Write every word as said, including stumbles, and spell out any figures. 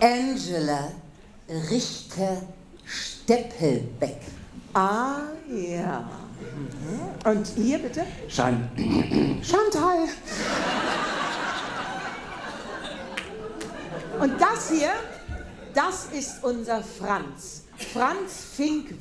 Angela Richter-Steppelbeck. Ah, ja. Mhm. Und ihr bitte? Chan Chantal. Und das hier, das ist unser Franz. Franz Fink.